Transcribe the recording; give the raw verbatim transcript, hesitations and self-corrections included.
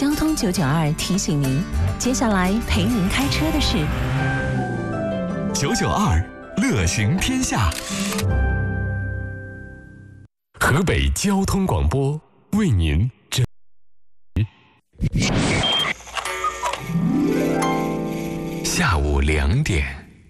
交通九九二提醒您，接下来陪您开车的是九九二乐行天下。河北交通广播为您整下午两点。